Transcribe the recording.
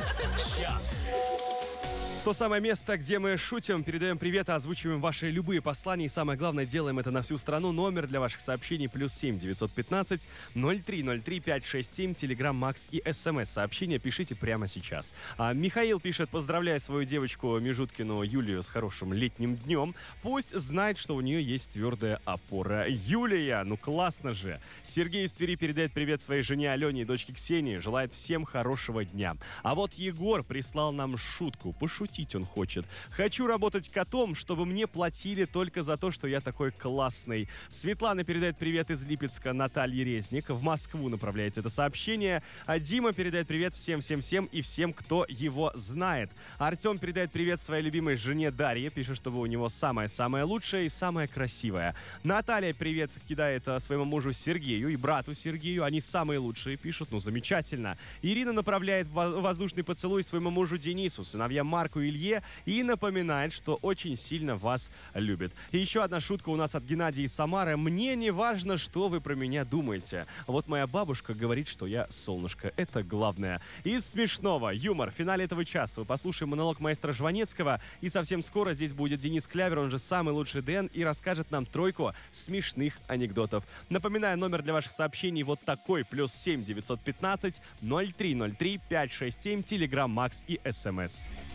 Чат. То самое место, где мы шутим, передаем привет, озвучиваем ваши любые послания. И самое главное, делаем это на всю страну. Номер для ваших сообщений +7 915 0303 567. Телеграм, Макс и СМС-сообщения пишите прямо сейчас. Михаил пишет: поздравляю свою девочку Межуткину Юлию с хорошим летним днем. Пусть знает, что у нее есть твердая опора. Юлия, ну классно же. Сергей из Твери передает привет своей жене Алене и дочке Ксении. Желает всем хорошего дня. А вот Егор прислал нам шутку. Пошутить он хочет. Хочу работать котом, чтобы мне платили только за то, что я такой классный. Светлана передает привет из Липецка Наталье Резник. В Москву направляет это сообщение. А Дима передает привет всем и всем, кто его знает. Артем передает привет своей любимой жене Дарье. Пишет, что вы у него самая-самая лучшая и самая красивая. Наталья привет кидает своему мужу Сергею и брату Сергею. Они самые лучшие, пишут. Ну, замечательно. Ирина направляет воздушный поцелуй своему мужу Денису, сыновьям Марку и Илье, и напоминает, что очень сильно вас любит. И еще одна шутка у нас от Геннадия из Самары. Мне не важно, что вы про меня думаете. Вот моя бабушка говорит, что я солнышко. Это главное. Из смешного юмор. В финале этого часа вы послушаем монолог маэстро Жванецкого. И совсем скоро здесь будет Денис Клявер, он же самый лучший Дэн, и расскажет нам тройку смешных анекдотов. Напоминаю, номер для ваших сообщений вот такой: +7 915 0303 567. Телеграм, Макс и СМС.